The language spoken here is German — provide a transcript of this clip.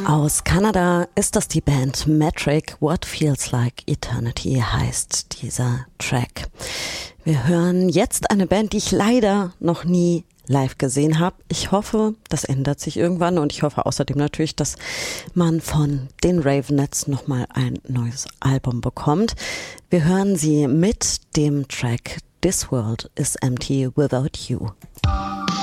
Aus Kanada ist das die Band Metric. What Feels Like Eternity heißt dieser Track. Wir hören jetzt eine Band, die ich leider noch nie live gesehen habe. Ich hoffe, das ändert sich irgendwann und ich hoffe außerdem natürlich, dass man von den Ravenettes nochmal ein neues Album bekommt. Wir hören sie mit dem Track This World is Empty Without You.